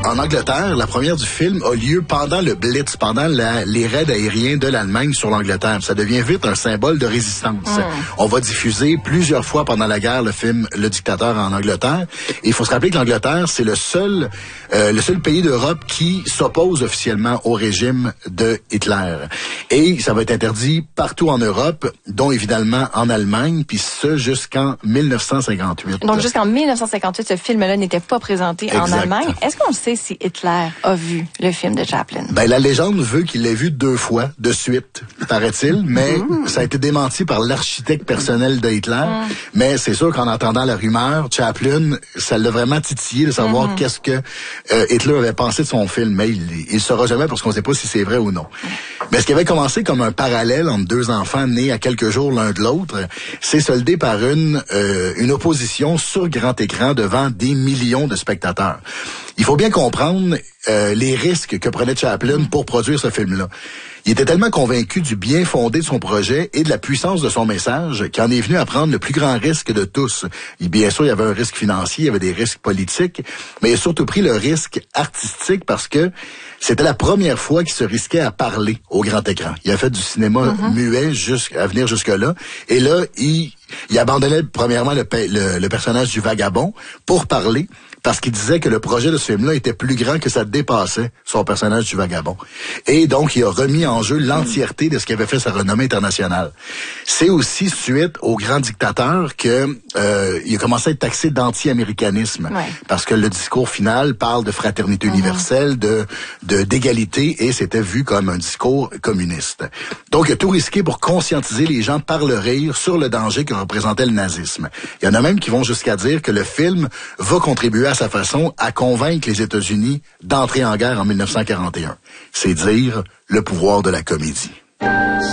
En Angleterre, la première du film a lieu pendant le Blitz, pendant les raids aériens de l'Allemagne sur l'Angleterre. Ça devient vite un symbole de résistance. On va diffuser plusieurs fois pendant la guerre le film Le Dictateur en Angleterre. Et il faut se rappeler que l'Angleterre, c'est le seul pays d'Europe qui s'oppose officiellement au régime de Hitler. Et ça va être interdit partout en Europe, dont évidemment en Allemagne, puis ce jusqu'en 1958. Donc jusqu'en 1958, ce film-là n'était pas présenté en Allemagne. Est-ce qu'on sait si Hitler a vu le film de Chaplin? Ben, la légende veut qu'il l'ait vu 2 fois de suite, paraît-il, mais ça a été démenti par l'architecte personnel de Hitler. Mais c'est sûr qu'en entendant la rumeur, Chaplin, ça l'a vraiment titillé de savoir qu'est-ce que Hitler avait pensé de son film. Mais il saura jamais parce qu'on ne sait pas si c'est vrai ou non. Mais ce qui avait commencé comme un parallèle entre 2 enfants nés à quelques jours l'un de l'autre, s'est soldé par une opposition sur grand écran devant des millions de spectateurs. Il faut bien comprendre les risques que prenait Chaplin pour produire ce film-là. Il était tellement convaincu du bien fondé de son projet et de la puissance de son message qu'il en est venu à prendre le plus grand risque de tous. Et bien sûr, il y avait un risque financier, il y avait des risques politiques, mais il a surtout pris le risque artistique parce que c'était la première fois qu'il se risquait à parler au grand écran. Il a fait du cinéma muet à venir jusque-là. Et là, il abandonnait premièrement le personnage du vagabond pour parler, parce qu'il disait que le projet de ce film-là était plus grand que ça dépassait son personnage du vagabond. Et donc, il a remis en jeu l'entièreté de ce qui avait fait sa renommée internationale. C'est aussi suite au Grand Dictateur que il a commencé à être taxé d'anti-américanisme. Parce que le discours final parle de fraternité universelle, d'égalité, et c'était vu comme un discours communiste. Donc, il a tout risqué pour conscientiser les gens par le rire sur le danger que représentait le nazisme. Il y en a même qui vont jusqu'à dire que le film va contribuer à sa façon à convaincre les États-Unis d'entrer en guerre en 1941. C'est dire le pouvoir de la comédie.